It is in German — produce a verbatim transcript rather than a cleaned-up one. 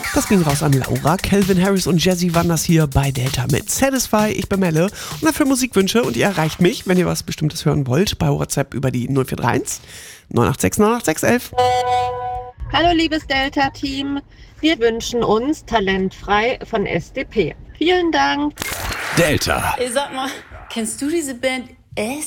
Das ging raus an Laura. Calvin Harris und Jazzy waren das hier bei Delta mit Satisfy. Ich bin Melle und dafür Musikwünsche und ihr erreicht mich, wenn ihr was Bestimmtes hören wollt, bei WhatsApp über die null vier drei eins neun acht sechs neun acht sechs eins eins. Hallo liebes Delta-Team, wir wünschen uns Talentfrei von S D P. Vielen Dank. Delta. Ey, sag mal, kennst du diese Band S?